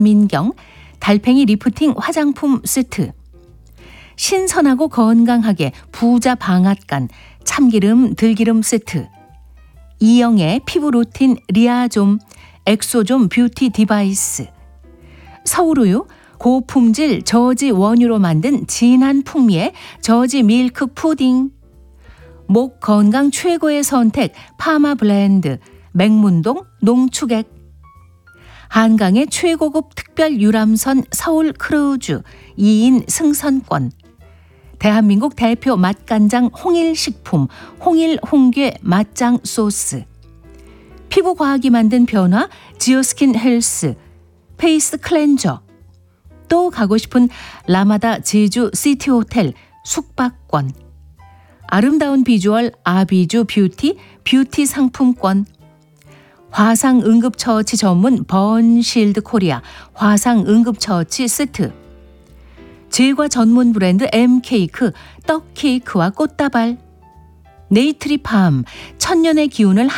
민경 달팽이 리프팅 화장품 세트, 신선하고 건강하게 부자 방앗간 참기름 들기름 세트, 이영의 피부 루틴 리아좀 엑소좀 뷰티 디바이스, 서울우유 고품질 저지 원유로 만든 진한 풍미의 저지 밀크 푸딩, 목 건강 최고의 선택 파마 블렌드 맹문동 농축액, 한강의 최고급 특별 유람선 서울 크루즈 2인 승선권, 대한민국 대표 맛간장 홍일식품 홍일 홍괴 맛장 소스, 피부과학이 만든 변화 지오스킨 헬스 페이스 클렌저, 또 가고 싶은 라마다 제주 시티호텔 숙박권, 아름다운 비주얼 아비주 뷰티 뷰티 상품권, 화상응급처치 전문 번실드 코리아 화상응급처치 세트, 제과 전문 브랜드 M케이크 떡케이크와 꽃다발, 네이트리팜 천년의 기운을